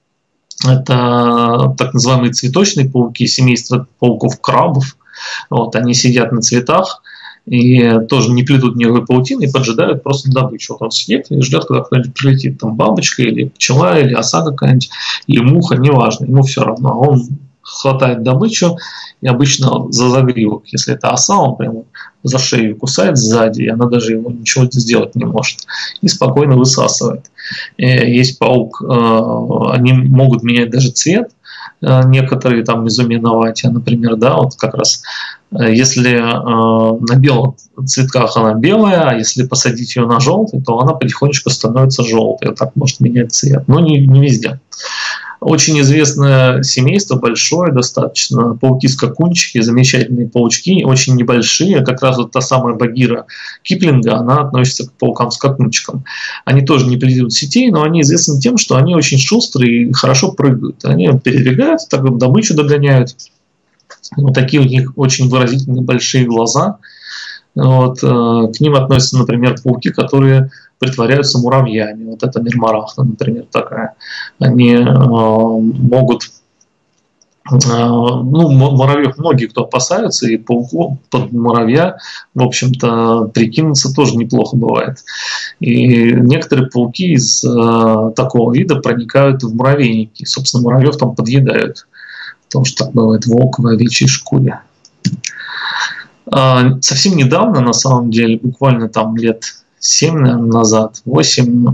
Это так называемые цветочные пауки, семейство пауков-крабов. Вот, они сидят на цветах и тоже не плетут никакой паутины и поджидают просто добычу. Вот он сидит и ждет, когда кто-нибудь прилетит, там бабочка или пчела, или оса какая-нибудь, или муха, неважно, ему все равно. Он хватает добычу и обычно за загривок. Если это оса, он прямо за шею кусает сзади, и она даже ему ничего сделать не может. И спокойно высасывает. Есть паук, они могут менять даже цвет. Некоторые там изуменоватия, например, да, вот как раз если на белых цветках она белая, а если посадить ее на желтый, то она потихонечку становится желтой, вот так может менять цвет, но не везде. Очень известное семейство, большое достаточно, пауки-скакунчики, замечательные паучки, очень небольшие, как раз вот та самая Багира Киплинга, она относится к паукам-скакунчикам. Они тоже не плетут сетей, но они известны тем, что они очень шустрые и хорошо прыгают. Они передвигаются, так вот добычу догоняют. Вот такие у них очень выразительные большие глаза. Вот, к ним относятся, например, пауки, которые притворяются муравьями. Вот это мирмарахна, например, такая. Они могут... Ну, муравьев многие кто опасаются, и пауку под муравья, в общем-то, прикинуться тоже неплохо бывает. И некоторые пауки из такого вида проникают в муравейники. Собственно, муравьев там подъедают. Потому что так бывает в волковой овечьей шкуре. Совсем недавно, на самом деле, буквально там лет 7, наверное, назад, 8,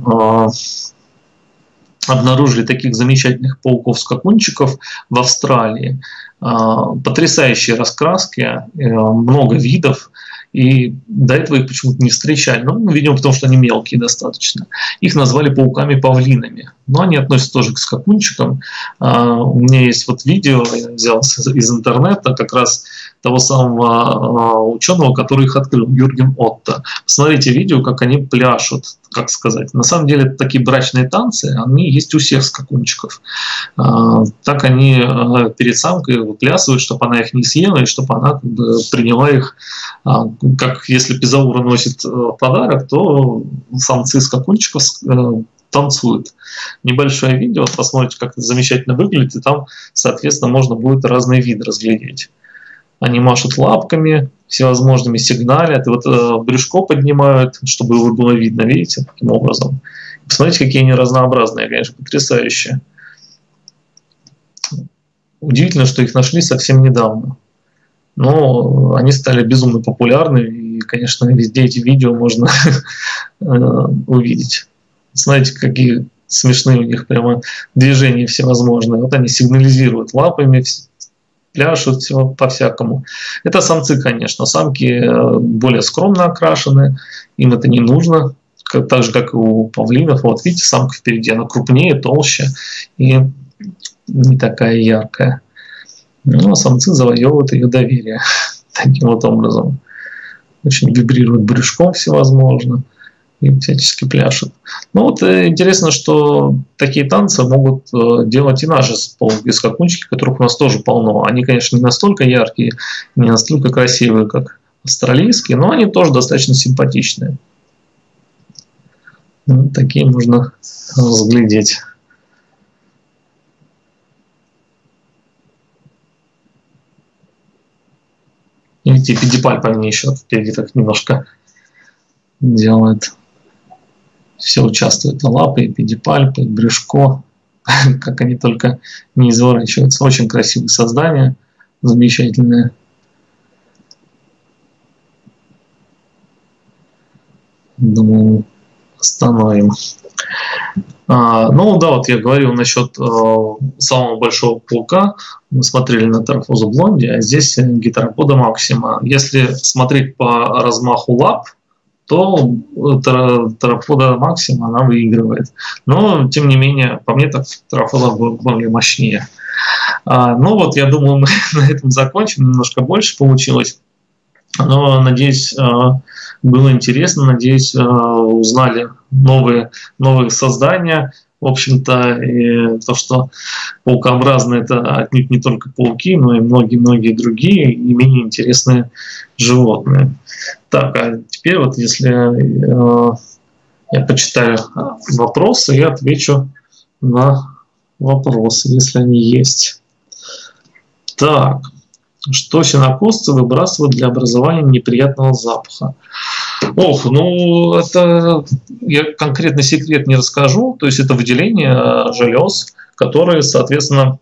обнаружили таких замечательных пауков-скакунчиков в Австралии. Потрясающие раскраски, много видов. И до этого их почему-то не встречали. Ну, видимо, потому что они мелкие достаточно. Их назвали пауками-павлинами. Но они относятся тоже к скакунчикам. У меня есть вот видео, я взял из интернета, как раз того самого ученого, который их открыл, Юрген Отто. Посмотрите видео, как они пляшут, как сказать. На самом деле, такие брачные танцы, они есть у всех скакунчиков. Так они перед самкой выплясывают, чтобы она их не съела, и чтобы она как бы приняла их, как если Пизаура носит подарок, то самцы скакунчиков танцуют. Небольшое видео, посмотрите, как это замечательно выглядит, и там, соответственно, можно будет разные виды разглядеть. Они машут лапками, всевозможными сигналят, и вот брюшко поднимают, чтобы его было видно, видите, таким образом. Посмотрите, какие они разнообразные, конечно, потрясающие. Удивительно, что их нашли совсем недавно. Но они стали безумно популярны, и, конечно, везде эти видео можно увидеть. Смотрите, какие смешные у них прямо движения всевозможные. Вот они сигнализируют лапами, пляшут все по-всякому. Это самцы, конечно. Самки более скромно окрашены, им это не нужно. Так же, как и у павлинов. Вот видите, самка впереди, она крупнее, толще и не такая яркая. Но самцы завоевывают ее доверие таким вот образом. Очень вибрируют брюшком всевозможно и всячески пляшут. Ну вот интересно, что такие танцы могут делать и наши пауки-скакунчики, которых у нас тоже полно. Они, конечно, не настолько яркие, не настолько красивые, как австралийские, но они тоже достаточно симпатичные. Вот такие можно разглядеть. Видите, педипальп они еще впереди так немножко делают. Все участвуют, лапы, и педипальпы, и брюшко, как они только не изворачиваются. Очень красивые создания, замечательные. Думаю, остановим. Ну да, вот я говорил насчет самого большого паука. Мы смотрели на Тарафозу блонди, а здесь Гетеропода максима. Если смотреть по размаху лап, то Тарафода максима она выигрывает. Но, тем не менее, по мне так Тарафода более мощнее. Ну вот, я думаю, мы на этом закончим. Немножко больше получилось. Но, надеюсь, было интересно. Надеюсь, узнали новые создания. В общем-то, и то, что паукообразные — это отнюдь не только пауки, но и многие-многие другие, не менее интересные животные. Так, а теперь вот если я почитаю вопросы и отвечу на вопросы, если они есть. Так, что сенокосцы выбрасывают для образования неприятного запаха? Ох, ну это я конкретный секрет не расскажу. То есть это выделение желез, которые, соответственно,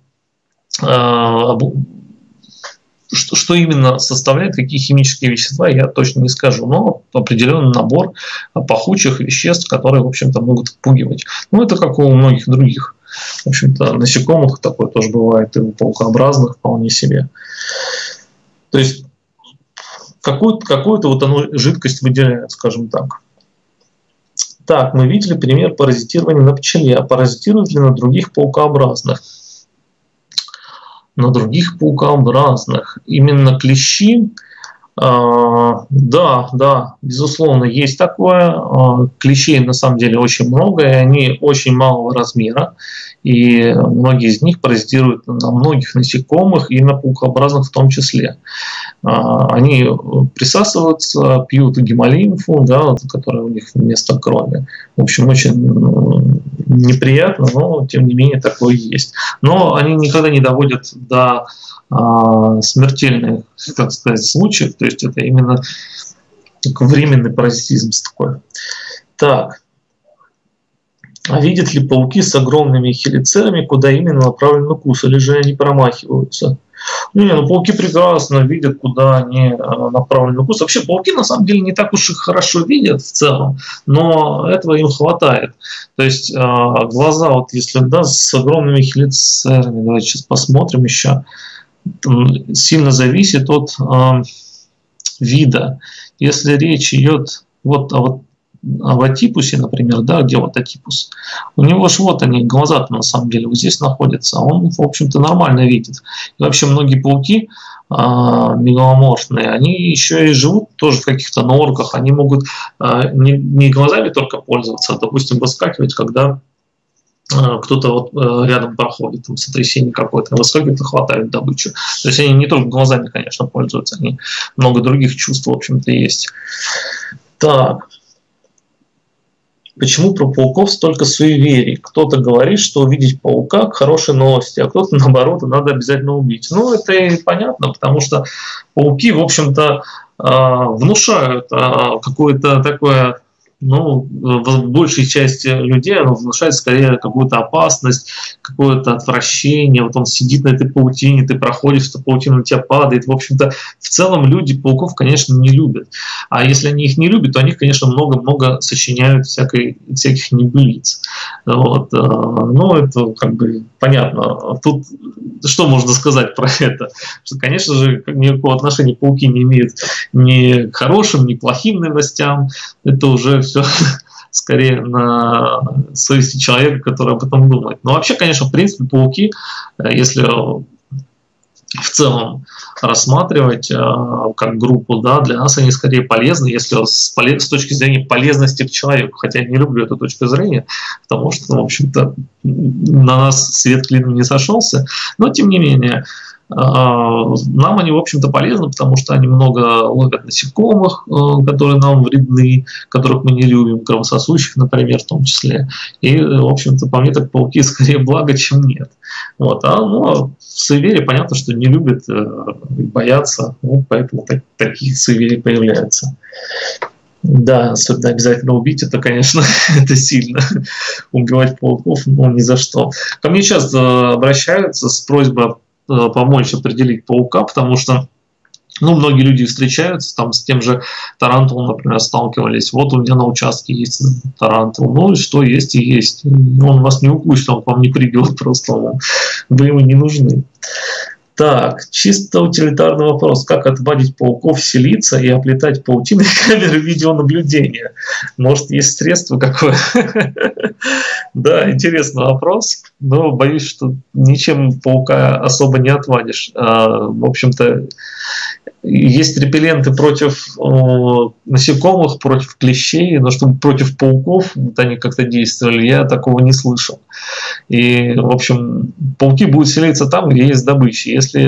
что именно составляет, какие химические вещества, я точно не скажу, но определенный набор пахучих веществ, которые, в общем-то, могут отпугивать. Ну, это как у многих других, в общем-то, насекомых такое тоже бывает, и у паукообразных вполне себе. То есть какую-то вот оно жидкость выделяет, скажем так. Так, мы видели пример паразитирования на пчеле, а паразитируют ли на других паукообразных? на других паукообразных. Именно клещи, да, безусловно, есть такое. Клещей на самом деле очень много, и они очень малого размера. И многие из них паразитируют на многих насекомых и на паукообразных в том числе. Они присасываются, пьют гемолимфу, да, которая у них вместо крови. В общем, очень неприятно, но тем не менее такое есть. Но они никогда не доводят до смертельных, так сказать, случаев. То есть это именно временный паразитизм такой. Так. А видят ли пауки с огромными хелицерами, куда именно направлен укус, или же они промахиваются? Ну, пауки прекрасно видят, куда они направлены укус. Вообще пауки на самом деле не так уж и хорошо видят в целом, но этого им хватает. То есть глаза, вот если да, с огромными хелицерами, давайте сейчас посмотрим еще, сильно зависит от вида. Если речь идет вот об атипусе, например, да, где вот атипус, у него же вот они, глаза на самом деле вот здесь находятся, он, в общем-то, нормально видит. И вообще многие пауки мегаломорфные, они еще и живут тоже в каких-то норках, они могут не глазами только пользоваться, а, допустим, выскакивать, когда кто-то вот рядом проходит, там сотрясение какое-то, выскакивает и хватает добычу. То есть они не только глазами, конечно, пользуются, они много других чувств, в общем-то, есть. Так. Почему про пауков столько суеверий? Кто-то говорит, что увидеть паука – хорошие новости, а кто-то, наоборот, надо обязательно убить. Ну, это и понятно, потому что пауки, в общем-то, внушают какое-то такое, ну, в большей части людей оно внушает скорее какую-то опасность, какое-то отвращение. Вот он сидит на этой паутине, ты проходишь, что паутина на тебя падает. В общем-то, в целом люди пауков, конечно, не любят. А если они их не любят, то они, конечно, много-много сочиняют всяких небылиц. Вот. Ну, это как бы понятно. Тут что можно сказать про это? Что, конечно же, никакого отношения пауки не имеют ни к хорошим, ни к плохим новостям. Это уже все скорее на совести человека, который об этом думает. Но вообще, конечно, в принципе, пауки, если в целом рассматривать как группу, да, для нас они скорее полезны, если с точки зрения полезности к человеку. Хотя я не люблю эту точку зрения, потому что, в общем-то, на нас свет клином не сошелся. Но, тем не менее, нам они, в общем-то, полезны, потому что они много ловят насекомых, которые нам вредны, которых мы не любим, кровососущих, например, в том числе. И, в общем-то, по мне так пауки скорее благо, чем нет. Вот. В суеверии понятно, что не любят и боятся, ну, поэтому такие суеверия появляются. Да, особенно обязательно убить, это, конечно, это сильно. Убивать пауков, ну, ни за что. Ко мне часто обращаются с просьбой помочь определить паука, потому что, ну, многие люди встречаются, там с тем же тарантулом, например, сталкивались. Вот у меня на участке есть тарантул. Ну и что, есть и есть. Он вас не укусит, он к вам не придет просто. Вы ему не нужны. Так, чисто утилитарный вопрос. Как отводить пауков, селиться и оплетать паутиной камеры видеонаблюдения? Может, есть средство какое? Да, интересный вопрос. Но боюсь, что ничем паука особо не отвадишь. В общем-то, есть репелленты против насекомых, против клещей, но чтобы против пауков вот они как-то действовали, я такого не слышал. И, в общем, пауки будут селиться там, где есть добыча. Если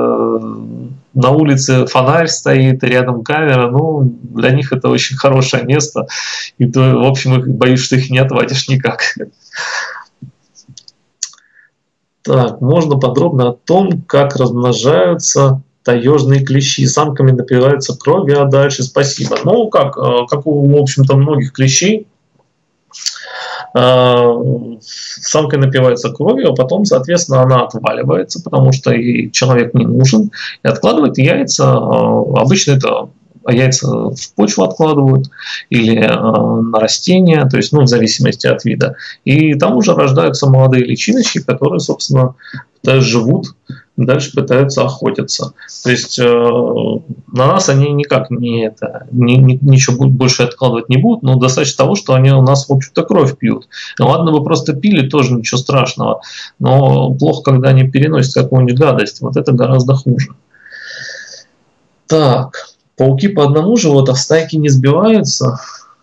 на улице фонарь стоит, рядом камера, ну, для них это очень хорошее место. И то, в общем, боюсь, что их не отвадишь никак. Так, можно подробно о том, как размножаются таежные клещи, самками напиваются кровью, а дальше спасибо. Ну, как у, в общем-то, многих клещей, самкой напивается кровью, а потом, соответственно, она отваливается, потому что ей человек не нужен, и откладывает яйца. Обычно это яйца в почву откладывают или на растения, то есть, ну, в зависимости от вида. И там уже рождаются молодые личиночки, которые, собственно, живут дальше пытаются охотиться. То есть на нас они никак ничего больше откладывать не будут, но достаточно того, что они у нас, в общем-то, кровь пьют. Ну, ладно бы просто пили, тоже ничего страшного, но плохо, когда они переносят какую-нибудь гадость, вот это гораздо хуже. Так, пауки по одному живут, а в стайке не сбиваются.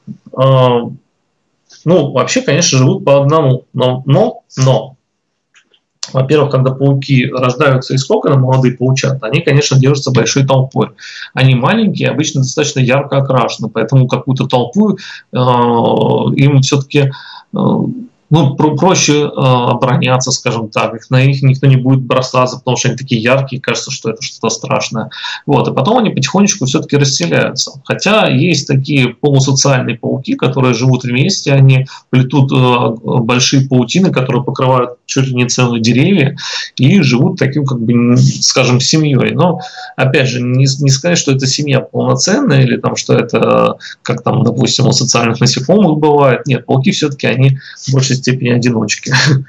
Ну, вообще, конечно, живут по одному, но во-первых, когда пауки рождаются из кокона, молодые паучата, они, конечно, держатся большой толпой. Они маленькие, обычно достаточно ярко окрашены, поэтому какую-то толпу им все-таки проще обороняться, скажем так. На них никто не будет бросаться, потому что они такие яркие, кажется, что это что-то страшное. Вот. И потом они потихонечку все-таки расселяются. Хотя есть такие полусоциальные пауки, которые живут вместе, они плетут большие паутины, которые покрывают чуть ли не целые деревья, и живут таким, как бы, скажем, семьей. Но, опять же, не сказать, что это семья полноценная, или там, что это, как там, допустим, у социальных насекомых бывает. Нет, пауки все-таки, они в большей степени одиночки.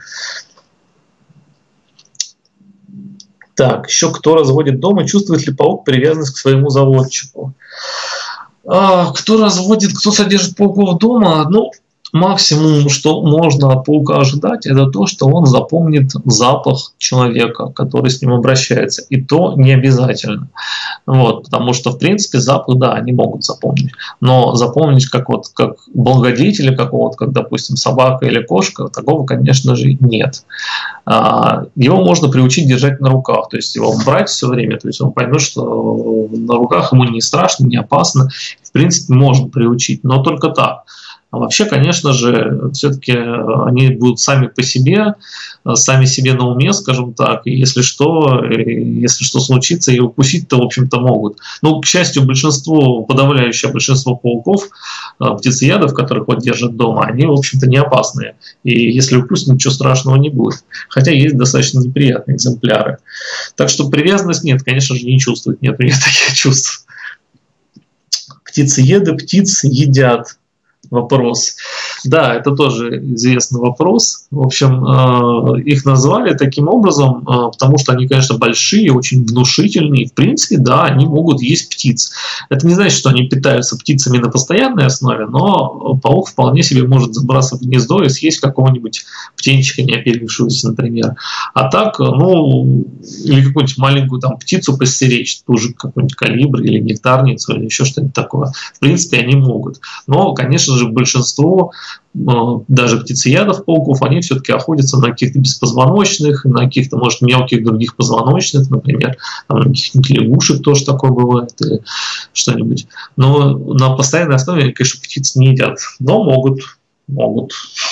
Так, еще кто разводит дом и чувствует ли паук привязанность к своему заводчику? Кто разводит, кто содержит пауков дома? Ну, максимум, что можно от паука ожидать, это то, что он запомнит запах человека, который с ним обращается. И то не обязательно. Вот, потому что, в принципе, запах, да, они могут запомнить. Но запомнить как благодетеля какого-то, как, допустим, собака или кошка, такого, конечно же, нет. Его можно приучить держать на руках, то есть его брать все время, то есть он поймет, что на руках ему не страшно, не опасно. В принципе, можно приучить, но только так. А вообще, конечно же, все-таки они будут сами по себе, сами себе на уме, скажем так, и если что случится, и укусить-то, в общем-то, могут. Но, к счастью, подавляющее большинство пауков, птицеядов, которых вот держат дома, они, в общем-то, не опасные. И если укусить, ничего страшного не будет. Хотя есть достаточно неприятные экземпляры. Так что привязанность нет, конечно же, не чувствует. Нет у них таких чувств. Птицееды птиц едят. Вопрос. Да, это тоже известный вопрос. В общем, их назвали таким образом, потому что они, конечно, большие, очень внушительные. В принципе, да, они могут есть птиц. Это не значит, что они питаются птицами на постоянной основе, но паук вполне себе может забраться в гнездо и съесть какого-нибудь птенчика, не оперившегося, например. А так, или какую-нибудь маленькую там птицу постеречь, тоже какой-нибудь колибр или нектарницу, или еще что-нибудь такое. В принципе, они могут. Но, конечно же, большинство даже птицеядов, пауков, они все-таки охотятся на каких-то беспозвоночных, на каких-то, может, мелких других позвоночных, например, там, на каких-нибудь лягушек тоже такое бывает, или что-нибудь. Но на постоянной основе они, конечно, птиц не едят, но могут.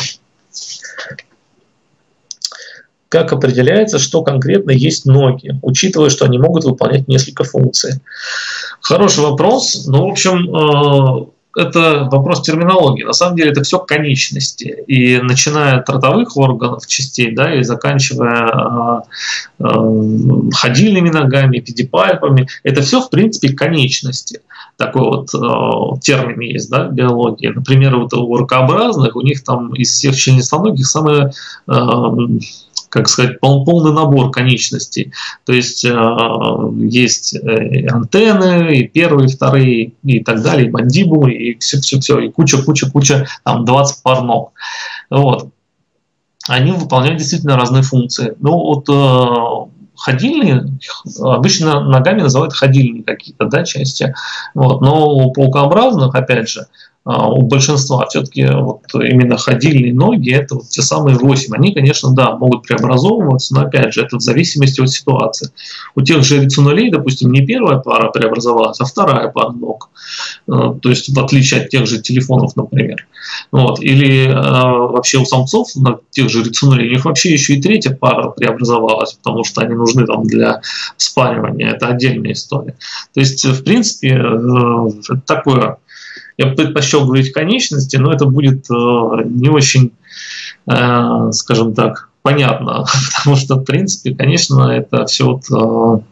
Как определяется, что конкретно есть ноги, учитывая, что они могут выполнять несколько функций? Хороший вопрос. Ну, в общем, это вопрос терминологии. На самом деле это все конечности. И начиная от ротовых органов, частей, да, и заканчивая ходильными ногами, педипальпами, это все, в принципе, конечности. Такой вот термин есть, да, в биологии. Например, вот у ракообразных, у них там из всех членистоногих самое, как сказать, полный набор конечностей. То есть есть антенны, и первые, и вторые, и так далее, и мандибулы, и все, и куча, там 20 пар ног. Вот. Они выполняют действительно разные функции. Ну вот ходильные, обычно ногами называют ходильные какие-то, да, части. Вот. Но у паукообразных, опять же, у большинства все-таки вот именно ходильные ноги, это вот те самые 8. Они, конечно, да, могут преобразовываться, но опять же, это в зависимости от ситуации. У тех же рицунулей, допустим, не первая пара преобразовалась, а вторая пара ног. То есть в отличие от тех же телефонов, например. Вот. Или вообще у самцов, на тех же рицунулей, у них вообще еще и третья пара преобразовалась, потому что они нужны там для спаривания. Это отдельная история. То есть, в принципе, это такое... Я бы предпочел говорить конечности, но это будет не очень, скажем так, понятно, потому что, в принципе, конечно, это все вот,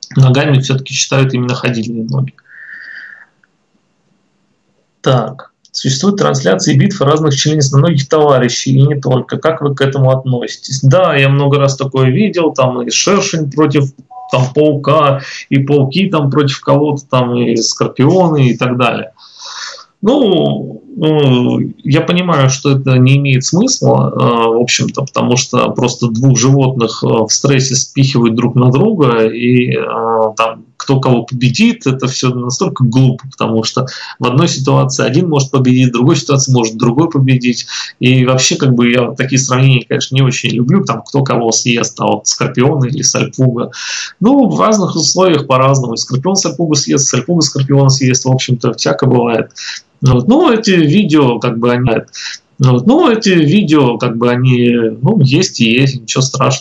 ногами все-таки считают именно ходильные ноги. Так, Существуют трансляции битв разных членистоногих товарищей, и не только. Как вы к этому относитесь? Да, я много раз такое видел, там и шершень против там, паука, и пауки там против кого-то, там, и скорпионы и так далее. Ну, я понимаю, что это не имеет смысла, в общем-то, потому что просто двух животных в стрессе спихивают друг на друга, и там кто кого победит, это все настолько глупо, потому что в одной ситуации один может победить, в другой ситуации может другой победить. И вообще, как бы, я такие сравнения, конечно, не очень люблю, там, кто кого съест, а вот скорпиона или сальпуга. Ну, в разных условиях по-разному. И скорпион сальпугу съест, сальпуга скорпиона съест, в общем-то, всякое бывает. Вот. Ну, эти видео, как бы, они... Вот. Ну, эти видео, как бы, они, ну, есть и есть, ничего страшного.